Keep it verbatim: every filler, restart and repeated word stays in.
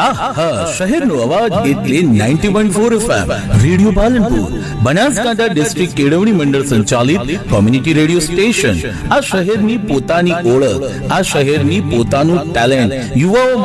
શહેરનો અવાજ એટલે ninety point four FM radio Palanpur, Banaskantha district કેળવણી મંડળ સંચાલિત કોમ્યુનિટી રેડિયો સ્ટેશન. આ શહેરની પોતાની ઓળખ, આ શહેરની પોતાનું ટેલેન્ટ યુવાઓ